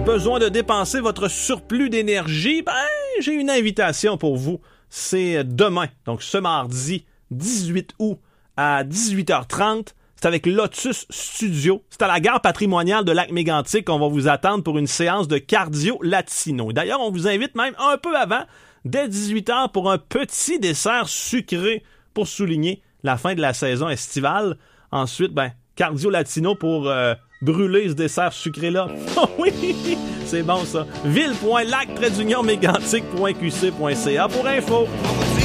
besoin de dépenser votre surplus d'énergie? Ben, j'ai une invitation pour vous. C'est demain, donc ce mardi 18 août à 18h30. C'est avec Lotus Studio. C'est à la gare patrimoniale de Lac-Mégantic qu'on va vous attendre pour une séance de cardio latino. D'ailleurs, on vous invite même un peu avant, dès 18h, pour un petit dessert sucré pour souligner la fin de la saison estivale. Ensuite, cardio latino pour brûler ce dessert sucré-là. Oh oui, c'est bon ça. ville.lac-mégantic.qc.ca pour info.